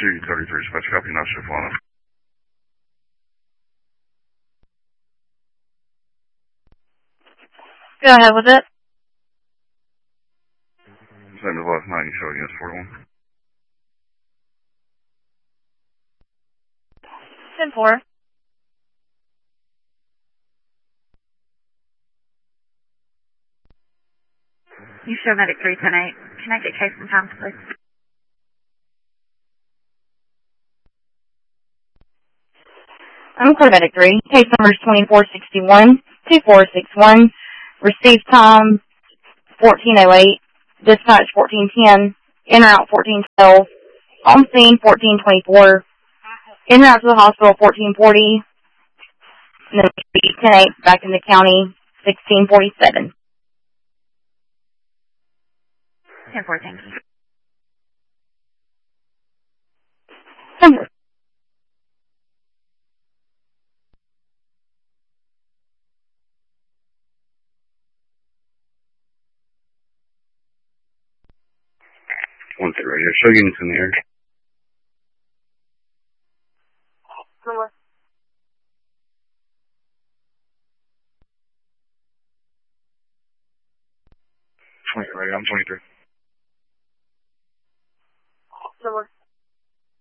C-33, dispatch, copy, now shift one. Go ahead with it. Same as last night, you show against 41. 10-4. You show medic 310-8. Can I get case and times, please? I'm Medic 3. Case number is 2461-2461. Received time 1408. Dispatch 1410. In or out 1412. On scene 1424. In or out to the hospital 1440. And then 10-8 back in the county 1647. 10-4, thank you. Number. One through right here. Show units in the air. Number. 20 right here. I'm 23.